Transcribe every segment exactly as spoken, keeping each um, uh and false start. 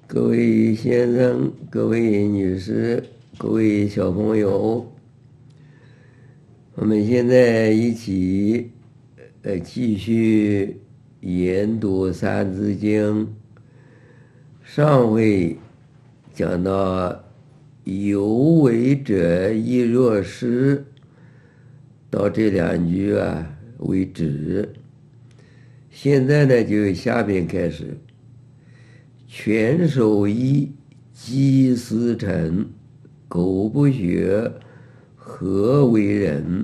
各位先生、各位女士、各位小朋友，我们现在一起呃继续研读《三字经》。上回讲到有为者亦若是，到这两句啊为止。现在呢，就下边开始。犬守一，鸡司晨，苟不学，何为人？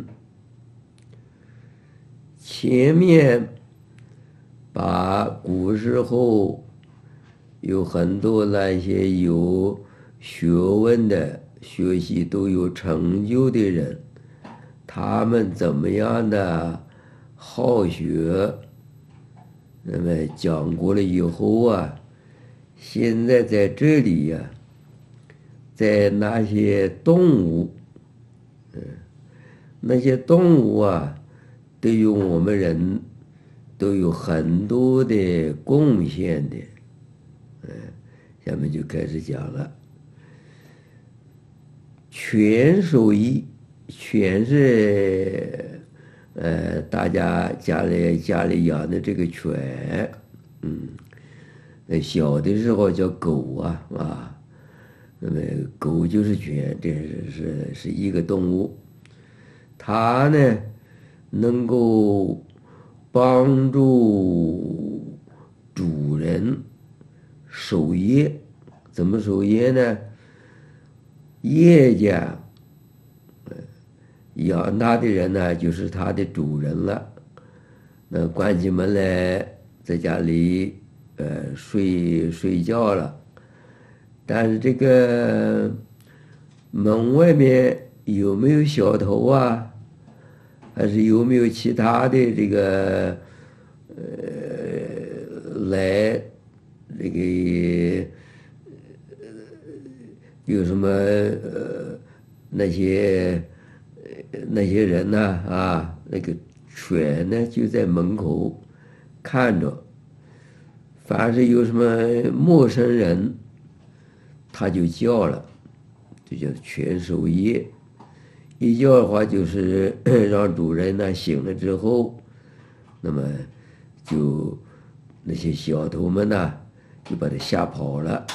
前面把古时候有很多那些有学问的、学习都有成就的人，他们怎么样的好学，那么讲过了以后啊，现在在这里呀、啊，在那些动物，嗯，那些动物啊，对于我们人都有很多的贡献的，嗯，下面就开始讲了。犬守一，犬是呃大家家里家里养的这个犬，嗯。小的时候叫狗啊啊，那么狗就是犬，这是是是一个动物。它呢能够帮助主人守夜，怎么守夜呢？夜间养它的人呢，就是它的主人了。那关起门来在家里。呃，睡睡觉了，但是这个门外面有没有小偷啊？还是有没有其他的这个呃来这个有什么呃那些那些人呢？啊，那个犬呢就在门口看着。凡是有什么陌生人，他就叫了，就叫犬守夜。一叫的话，就是让主人呢醒了之后，那么就那些小偷们呢就把他吓跑了。